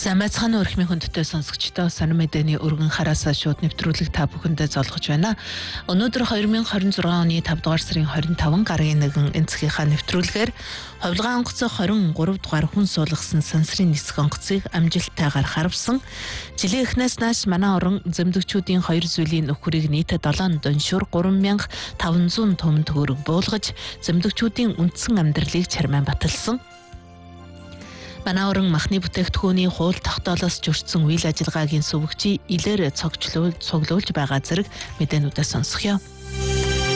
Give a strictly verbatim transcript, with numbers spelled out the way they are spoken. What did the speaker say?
Самбайцгааны өрхмийн хүндтэй сонсогчдоо сонир мэдээний өргөн хараасаа шууд нэвтрүүлэг та бүхэндээ золгож байна. Өнөөдөр two thousand twenty-six оны five дугаар сарын twenty-five гаргийн нэгэн энцгийнхаа нэвтрүүлгээр ховлгоо онгоцоо twenty-three дугаар хүн суулгасан сансрын нисэх онгоцыг амжилттайгаар харавсан. Жилийн эхнээс нааш манай орон зэмлэгчүүдийн хоёр зүйлийн нөхрийг нийтдээ seven дуншуур three thousand five hundred том төгрөг буулгаж зэмлэгчүүдийн үндсэн амьдралыг чармайн баталсан. Манай орон махны бүтээгдэхүүний хууль тогтоолоос зөрчсөн үйл ажиллагаагийн сүвгчийг илээр цогцлуул цуглуулж байгаа зэрэг мэдээнүүдээ сонсгоё.